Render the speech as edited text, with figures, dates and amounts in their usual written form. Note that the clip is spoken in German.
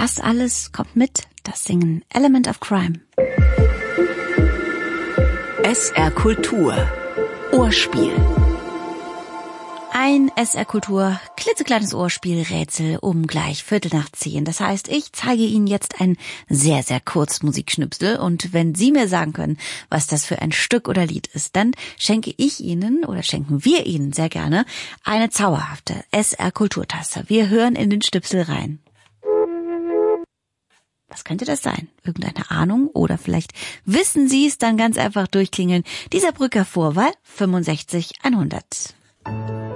das alles kommt mit, das Singen Element of Crime. SR Kultur Ohrspiel. Ein SR Kultur klitzekleines Ohrspielrätsel um gleich 9:15. Das heißt, ich zeige Ihnen jetzt ein sehr, sehr kurzes Musikschnipsel und wenn Sie mir sagen können, was das für ein Stück oder Lied ist, dann schenken wir Ihnen sehr gerne eine zauberhafte SR Kulturtasse. Wir hören in den Schnipsel rein. Was könnte das sein? Irgendeine Ahnung? Oder vielleicht wissen Sie es, dann ganz einfach durchklingeln. Die Saarbrücker Vorwahl 65 100.